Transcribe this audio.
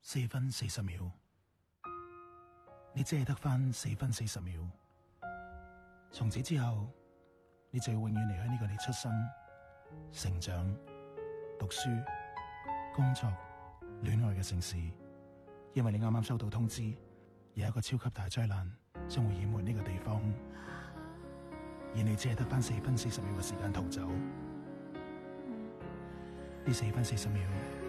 4分40秒，你只係得返4分40秒。從此之後，你就要永遠離開呢個你出生、成長、讀書、工作、戀愛嘅城市，因為你啱啱收到通知，有一個超級大災難將會淹沒呢個地方，而你只係得返4分40秒嘅時間逃走。呢4分40秒。